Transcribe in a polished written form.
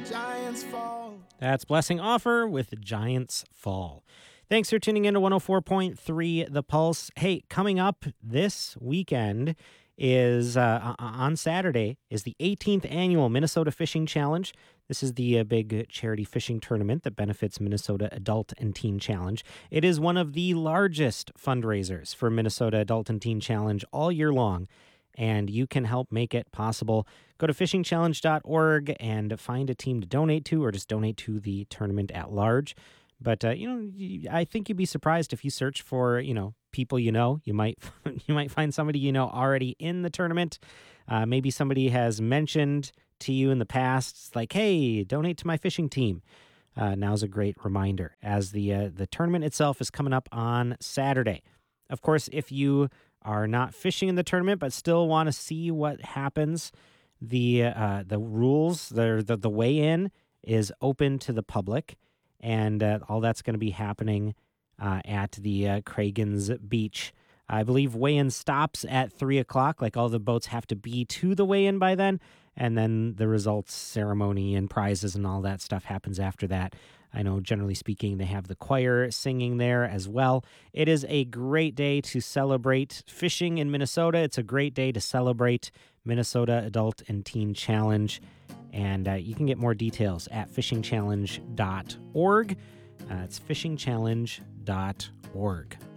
Giants fall. That's Blessing Offer with Giants Fall. Thanks for tuning in to 104.3 The Pulse. Hey, coming up this weekend is on Saturday is the 18th annual Minnesota Fishing Challenge. This is the big charity fishing tournament that benefits Minnesota Adult and Teen Challenge. It is one of the largest fundraisers for Minnesota Adult and Teen Challenge all year long, and you can help make it possible. Go to fishingchallenge.org and find a team to donate to, or just donate to the tournament at large. But I think you'd be surprised if you search for people you might you might find somebody already in the tournament. Maybe somebody has mentioned to you in the past, it's like, hey, donate to my fishing team. Now's a great reminder, as the tournament itself is coming up on Saturday. Of course, if you are not fishing in the tournament but still want to see what happens, the rules, the weigh-in is open to the public, and all that's going to be happening at the Craigens Beach. I believe weigh-in stops at 3 o'clock. Like, all the boats have to be to the weigh-in by then, and then the results ceremony and prizes and all that stuff happens after that. I know, generally speaking, they have the choir singing there as well. It is a great day to celebrate fishing in Minnesota. It's a great day to celebrate Minnesota Adult and Teen Challenge. And you can get more details at fishingchallenge.org. It's fishingchallenge.org.